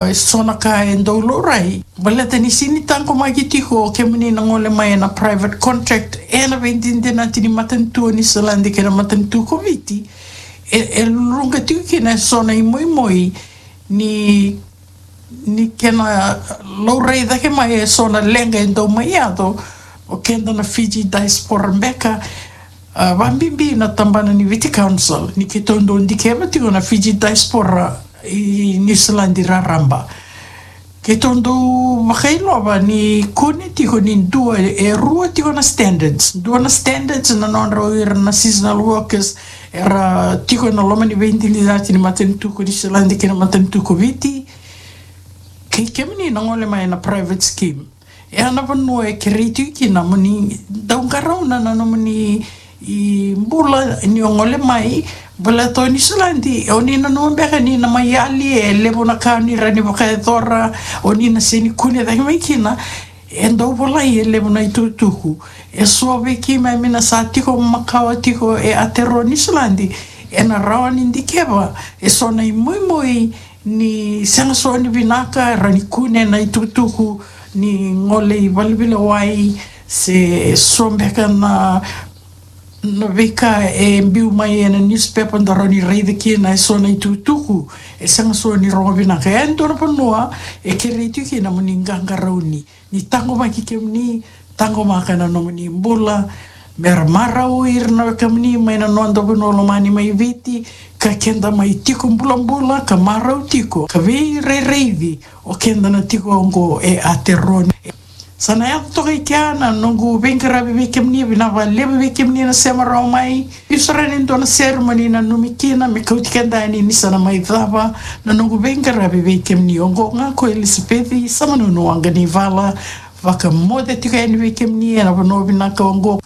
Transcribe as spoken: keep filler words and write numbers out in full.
e sona ka e ndolo rai. Bala tani sini tanko magitiko ke muni na ngole mai na private contract e na vendinde na tini matantua ni salandi ke na matantua koviti. E, e lunga tiu ke na sona i moi moi ni ni ke na lourei da ke mai e sona lenga e ndau mai ato o kenda na Fiji Diaspora Mbeka uh, wambimbi na tambana ni Viti Council ni ke tondo ndike matiko na Fiji Diaspora i New Zealand i Raramba. Ke tondo makailoba ni kone tiko ni dua e rua tiko na standards. Dua na standards na nonro ira na seasonal workers era tiko na loma ni veintilidati ni matentuko New Zealand ke na matentuko Viti. Ke kemini na ngole mai na private scheme. E ana vanua e kereitu ki na mani daungarau na na mani i mbula ni ngole mai bala to New Zealand o ni na no beka ni na mai ali e levo na ka ni rani boka dora o ni na seni kune da mai kina e ndo bola e levo na tutuku e so ve ki mai mina sa tiko makawa tiko e atero New Zealand e na rawan indikeba e so na moi moi ni sanga so ni binaka rani kune na tutuku ni ngole i valvila wai se sombeka na na veka e mbiu mai e na newspaper ndaro ni reide ki na e sona i tutuku e sanga so ni ronga vinaka e ndora panua e ke reitu ki na muni nganga rauni ni tango maki ke muni tango maka na no muni mbula mera marau ir na ka muni mai na noando bunolo mani mai Viti ka kenda mai tiko mbula mbula ka marau tiko ka vei re reivi o kenda na tiko ongo e ateroni sana ya toka ikiana nongu venkara bebe kemni bina vale bebe kemni na sema rau mai isara nindo na ceremony na numikina me kautikenda ni nisana mai dhava na nongu venkara bebe kemni ongo ngako Elizabeth sama no anga ni vala vaka mode tika ni bebe kemni na vano bina ka ongo